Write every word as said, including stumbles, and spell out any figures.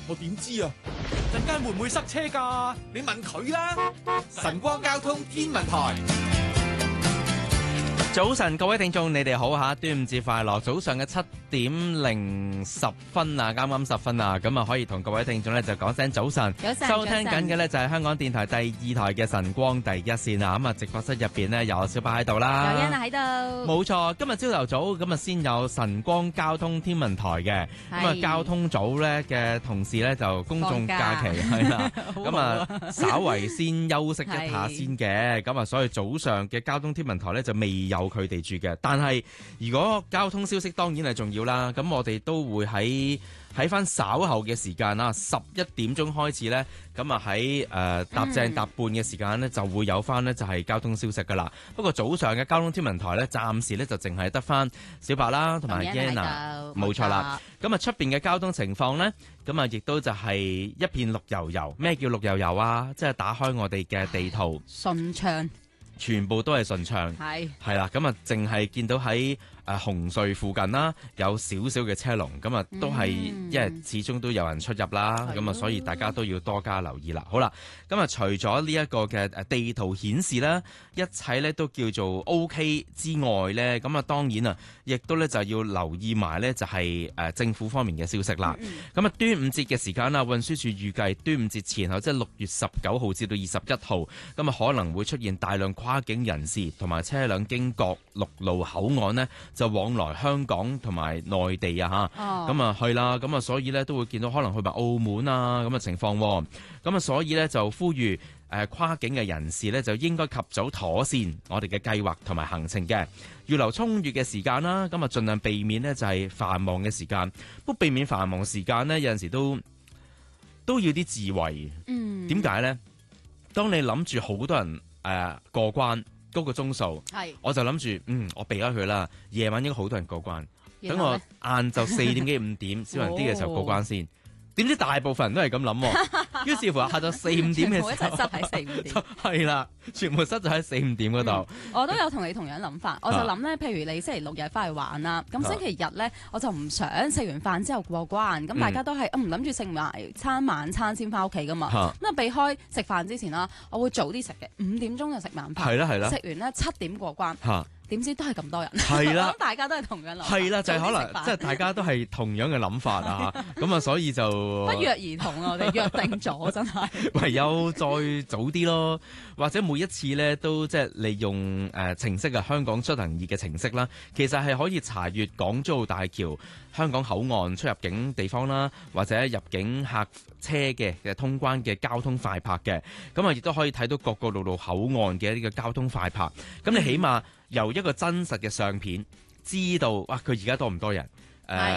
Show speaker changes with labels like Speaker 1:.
Speaker 1: 我點知啊？
Speaker 2: 陣間會唔會塞車㗎？
Speaker 1: 你問佢啦。晨光交通天文台。
Speaker 3: 早晨，各位聽眾，你哋好吓，端午節快樂！早上嘅七點零十分啊，啱啱十分啊，咁啊可以同各位聽眾咧就講聲早晨。
Speaker 4: 早晨，
Speaker 3: 收聽緊嘅咧就係香港電台第二台嘅晨光第一線啊，咁啊直播室入邊呢，有小巴喺度啦，
Speaker 4: 有欣啊喺度，
Speaker 3: 冇錯。今日朝頭早咁啊先有晨光交通天文台嘅，咁啊交通組咧嘅同事咧就公眾假期係啦，咁啊稍為先休息一下先嘅，咁啊所以早上嘅交通天文台咧就未有佢哋住嘅，但係如果交通消息當然係重要啦。咁我哋都會喺喺翻稍後嘅時間啦，十一點鐘開始呢，咁啊喺誒搭正搭半嘅時間呢，就會有翻呢就係交通消息噶啦。不過早上嘅交通天文台呢，暫時呢就淨係得翻小白啦，同埋 Yana， 冇錯啦。咁啊出邊嘅交通情況呢，咁啊亦都就係一片綠油油。咩叫綠油油啊？即係打開我哋嘅地圖，
Speaker 4: 順暢。
Speaker 3: 全部都係順暢，係係啦，咁啊，淨係見到喺誒紅隧附近啦，有少少嘅車龍，咁啊都係，因為始終都有人出入啦，咁啊、嗯，所以大家都要多加留意啦。好啦，咁啊，除咗呢一個嘅誒地圖顯示啦，一切咧都叫做 O K 之外咧，咁啊，當然啊，亦都咧就要留意埋咧就係誒政府方面嘅消息啦。咁啊、嗯，端午節嘅時間啦，運輸署預計端午節前後，即係六月十九號至到二十一號，咁啊可能會出現大量跨境人士同埋車輛經各陸路口岸呢，就往來香港同埋內地啊嚇，咁啊係啦，咁啊所以呢，都會見到可能去埋澳門啊咁嘅情況，咁啊所以呢，就呼籲誒、呃、跨境嘅人士呢，就應該及早妥善我哋嘅計劃同埋行程嘅，預留充裕嘅時間啦，咁啊盡量避免呢，就係、是、繁忙嘅時間，不過避免繁忙時間呢，有陣時都都要啲智慧，嗯，點解呢？當你諗住好多人誒、呃、過關。嗰個鐘數，是我就諗住，嗯，我避開佢啦。夜晚應該好多人過關，等我晏晝四點幾五點少人啲嘅時候過關先。點知大部分人都係咁諗，於是乎下晝四五點嘅時候，
Speaker 4: 一齊塞喺四五點，
Speaker 3: 係啦，全部塞咗喺四五點嗰度、嗯。
Speaker 4: 我都有同你同樣諗法，我就諗咧，譬如你星期六日翻去玩啦，咁星期日咧，我就唔想食完飯之後過關，咁大家都係唔諗住食埋餐晚餐先翻屋企噶嘛，咁啊避開食飯之前啦，我會早啲食嘅，五點鐘就食晚飯，係啦係啦，食完咧七點過關。點知都係咁多人，係啦，大家都係同樣諗，係啦，
Speaker 3: 就係、是、可能即係大家都係同樣嘅諗法啊，咁啊，所以就
Speaker 4: 不約而同啊，我哋約定咗，真係
Speaker 3: 唯有再早啲咯，或者每一次咧都即係利用誒程式啊，香港出行易嘅程式啦，其實係可以查閱港珠澳大橋香港口岸出入境地方啦，或者入境客車嘅嘅通關嘅交通快拍嘅，咁啊亦都可以睇到各個陸路口岸嘅呢個交通快拍，咁你起碼由一個真實嘅相片知道，哇！佢而家多唔多人？誒、呃。